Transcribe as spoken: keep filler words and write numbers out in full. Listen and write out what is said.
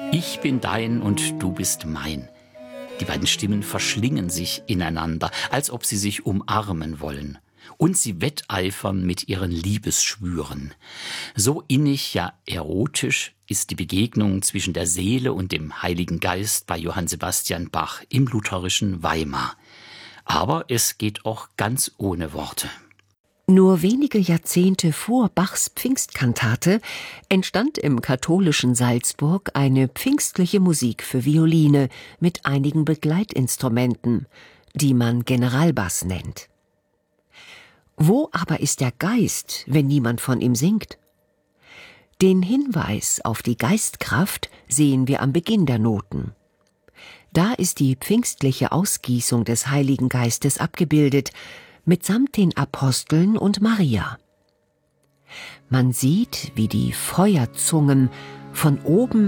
Ich bin dein und du bist mein. Die beiden Stimmen verschlingen sich ineinander, als ob sie sich umarmen wollen. Und sie wetteifern mit ihren Liebesschwüren. So innig, ja erotisch ist die Begegnung zwischen der Seele und dem Heiligen Geist bei Johann Sebastian Bach im lutherischen Weimar. Aber es geht auch ganz ohne Worte. Nur wenige Jahrzehnte vor Bachs Pfingstkantate entstand im katholischen Salzburg eine pfingstliche Musik für Violine mit einigen Begleitinstrumenten, die man Generalbass nennt. Wo aber ist der Geist, wenn niemand von ihm singt? Den Hinweis auf die Geistkraft sehen wir am Beginn der Noten. Da ist die pfingstliche Ausgießung des Heiligen Geistes abgebildet, mitsamt den Aposteln und Maria. Man sieht, wie die Feuerzungen von oben